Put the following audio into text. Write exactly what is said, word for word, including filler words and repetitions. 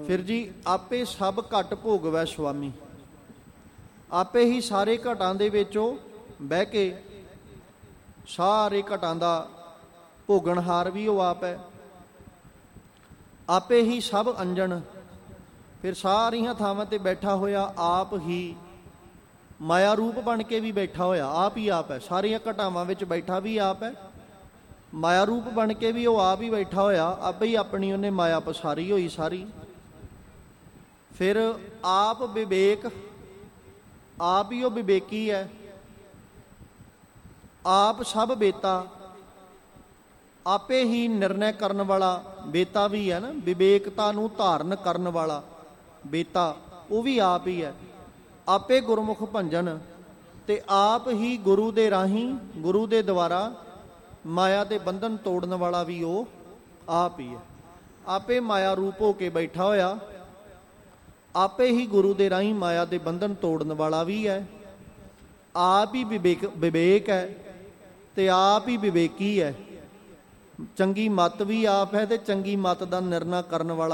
ਫਿਰ ਜੀ ਆਪੇ ਸਭ ਘਟ ਭੋਗਵੈ ਸੁਆਮੀ। ਆਪੇ ਹੀ ਸਾਰੇ ਘਟਾਂ ਦੇ ਵਿੱਚ ਉਹ ਬਹਿ ਕੇ ਸਾਰੇ ਘਟਾਂ ਦਾ ਭੋਗਣਹਾਰ ਵੀ ਉਹ ਆਪ ਹੈ। ਆਪੇ ਹੀ ਸਭ ਅੰਜਣ, ਫਿਰ ਸਾਰੀਆਂ ਥਾਵਾਂ ਤੇ ਬੈਠਾ ਹੋਇਆ ਆਪ ਹੀ ਮਾਇਆ ਰੂਪ ਬਣ ਕੇ ਵੀ ਬੈਠਾ ਹੋਇਆ ਆਪ ਹੀ ਆਪ ਹੈ। ਸਾਰੀਆਂ ਘਟਾਵਾਂ ਵਿੱਚ ਬੈਠਾ ਵੀ ਆਪ ਹੈ, ਮਾਇਆ ਰੂਪ ਬਣ ਕੇ ਵੀ ਉਹ ਆਪ ਹੀ ਬੈਠਾ ਹੋਇਆ। ਆਪੇ ਹੀ ਆਪਣੀ ਉਹਨੇ ਮਾਇਆ ਪਸਾਰੀ ਹੋਈ ਸਾਰੀ। ਫਿਰ ਆਪ ਵਿਵੇਕ, ਆਪ ਹੀ ਉਹ ਵਿਵੇਕੀ ਹੈ। ਆਪ ਸਭ ਬੇਤਾ, ਆਪੇ ਹੀ ਨਿਰਣੈ ਕਰਨ ਵਾਲਾ ਬੇਤਾ ਵੀ ਹੈ ਨਾ, ਵਿਵੇਕਤਾ ਨੂੰ ਧਾਰਨ ਕਰਨ ਵਾਲਾ ਬੇਤਾ ਉਹ ਵੀ ਆਪ ਹੀ ਹੈ। ਆਪੇ ਗੁਰਮੁਖ ਭੰਜਨ, ਤੇ ਆਪ ਹੀ ਗੁਰੂ ਦੇ ਰਾਹੀਂ, ਗੁਰੂ ਦੇ ਦੁਆਰਾ ਮਾਇਆ ਦੇ ਬੰਧਨ ਤੋੜਨ ਵਾਲਾ ਵੀ ਉਹ ਆਪ ਹੀ ਹੈ। ਆਪੇ ਮਾਇਆ ਰੂਪ ਹੋ ਕੇ ਬੈਠਾ ਹੋਇਆ, ਆਪੇ ਹੀ ਗੁਰੂ ਦੇ ਰਾਹੀਂ ਮਾਇਆ ਦੇ ਬੰਧਨ ਤੋੜਨ ਵਾਲਾ ਵੀ ਹੈ। ਆਪ ਹੀ ਵਿਵੇਕ ਵਿਵੇਕ ਹੈ ਤੇ ਆਪ ਹੀ ਵਿਵੇਕੀ ਹੈ। ਚੰਗੀ ਮੱਤ ਵੀ ਆਪ ਹੈ ਤੇ ਚੰਗੀ ਮੱਤ ਦਾ ਨਿਰਣਾ ਕਰਨ ਵਾਲਾ